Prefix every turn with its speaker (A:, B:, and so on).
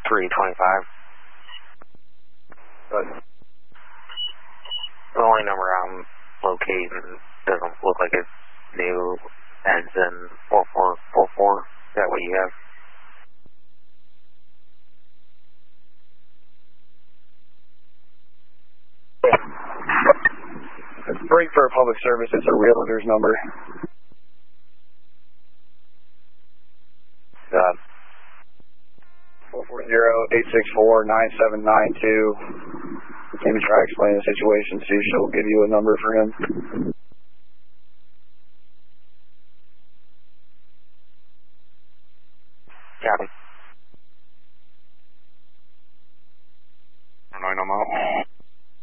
A: 325.
B: But
A: the only number I'm locating doesn't look like it's new, ends in 4444. Is that what you have?
B: it's break for a public service. It's a realtor's number. 440-864-9792. Maybe try to explain the situation, see if she'll give you a number for him.